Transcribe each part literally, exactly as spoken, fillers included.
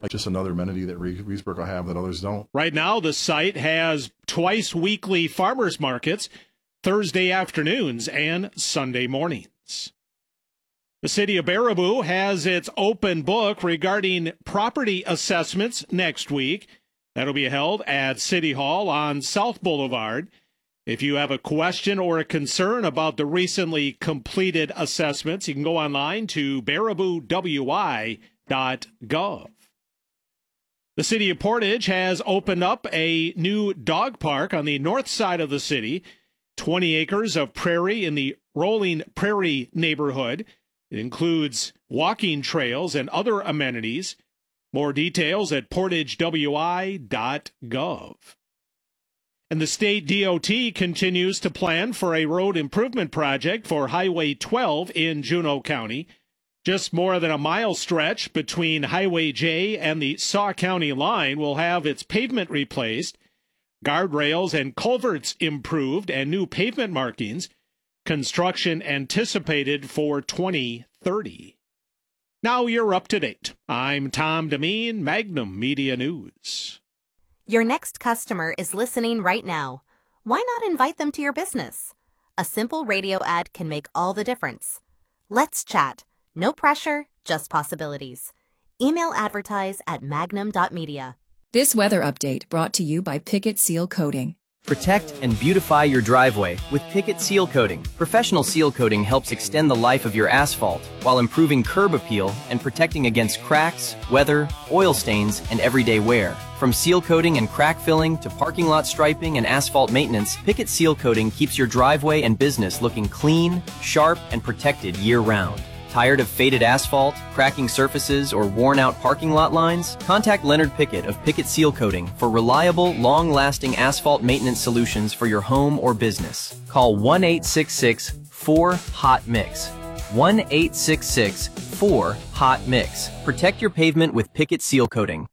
like just another amenity that Reedsburg will have that others don't. Right now, the site has twice weekly farmers markets, Thursday afternoons and Sunday mornings. The city of Baraboo has its open book regarding property assessments next week. That'll be held at City Hall on South Boulevard. If you have a question or a concern about the recently completed assessments, you can go online to baraboo w i dot gov. The city of Portage has opened up a new dog park on the north side of the city, twenty acres of prairie in the Rolling Prairie neighborhood. It includes walking trails and other amenities. More details at portage w i dot gov. And the state D O T continues to plan for a road improvement project for Highway twelve in Juneau County. Just more than a mile stretch between Highway J and the Saw County line will have its pavement replaced, guardrails and culverts improved, and new pavement markings. Construction anticipated for twenty thirty. Now you're up to date. I'm Tom Demeen, Magnum Media News. Your next customer is listening right now. Why not invite them to your business? A simple radio ad can make all the difference. Let's chat. No pressure, just possibilities. Email advertise at magnum dot media. This weather update brought to you by Picket Seal Coating. Protect and beautify your driveway with Picket Seal Coating. Professional seal coating helps extend the life of your asphalt while improving curb appeal and protecting against cracks, weather, oil stains, and everyday wear. From seal coating and crack filling to parking lot striping and asphalt maintenance, Picket Seal Coating keeps your driveway and business looking clean, sharp, and protected year-round. Tired of faded asphalt, cracking surfaces, or worn-out parking lot lines? Contact Leonard Pickett of Picket Seal Coating for reliable, long-lasting asphalt maintenance solutions for your home or business. Call one eight six six, four, hot mix. one eight six six, four, hot mix. Protect your pavement with Picket Seal Coating.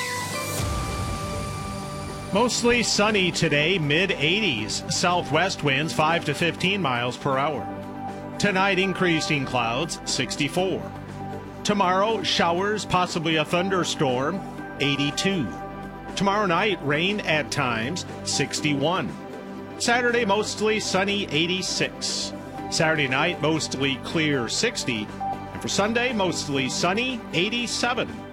Mostly sunny today, mid eighties. Southwest winds five to fifteen miles per hour. Tonight, increasing clouds, sixty-four. Tomorrow, showers, possibly a thunderstorm, eighty-two. Tomorrow night, rain at times, sixty-one. Saturday, mostly sunny, eighty-six. Saturday night, mostly clear, sixty. And for Sunday, mostly sunny, eighty-seven.